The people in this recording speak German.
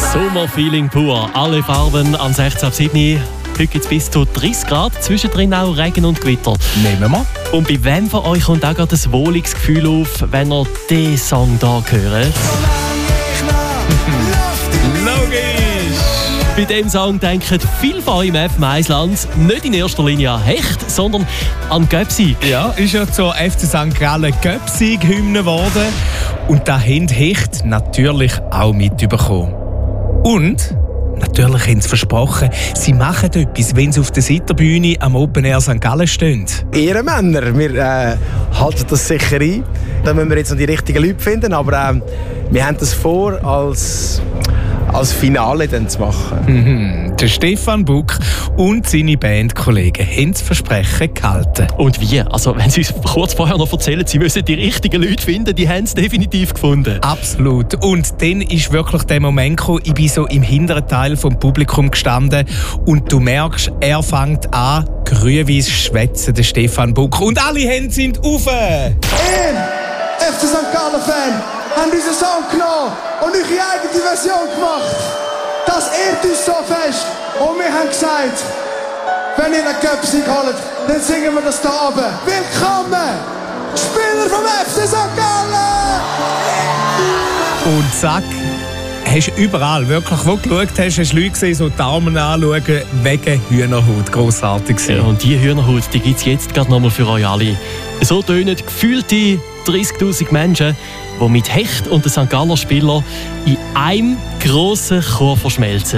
Sommerfeeling pur. Alle Farben am 16.07. Heute gibt es bis zu 30 Grad, zwischendrin auch Regen und Gewitter. Nehmen wir. Und bei wem von euch kommt auch gerade ein wohliges Gefühl auf, wenn ihr diesen Song hier hört? Logisch! Bei diesem Song denken viele von euch im FM1-Land nicht in erster Linie an Hecht, sondern an Göpsig. Ja, ist ja zur FC St. Gallen Göpsig-Hymne geworden. Und da haben Hecht natürlich auch mitbekommen. Und natürlich haben sie versprochen, sie machen etwas, wenn sie auf der Seiterbühne am Open Air St. Gallen stehen. Ehrenmänner, wir halten das sicher ein. Da müssen wir jetzt noch die richtigen Leute finden, aber wir haben das vor, als Finale dann zu machen. Der Stefan Buck und seine Bandkollegen haben das Versprechen gehalten. Und wie? Also, wenn sie uns kurz vorher noch erzählen, sie müssen die richtigen Leute finden, die haben es definitiv gefunden. Absolut. Und dann ist wirklich der Moment gekommen, ich bin so im hinteren Teil vom Publikum gestanden und du merkst, er fängt an, grünweiss schwätzen, der Stefan Buck. Und alle Hände sind rauf! FC St. Gallen-Fan haben unseren Song genommen und eure eigene Version gemacht. Das ehrt uns so fest. Und wir haben gesagt, wenn ihr einen Göpsig holt, dann singen wir das hier oben. Willkommen, Spieler vom FC St. Gallen! Und zack, hast du überall, wirklich, wo du geschaut hast, hast du Leute gesehen, so Daumen anschauen, wegen Hühnerhaut. Grossartig gewesen. Ja, und diese Hühnerhaut, die gibt es jetzt gerade nochmal für euch alle. So tönen gefühlte 30'000 Menschen, die mit Hecht und den St. Galler Spielern in einem grossen Chor verschmelzen.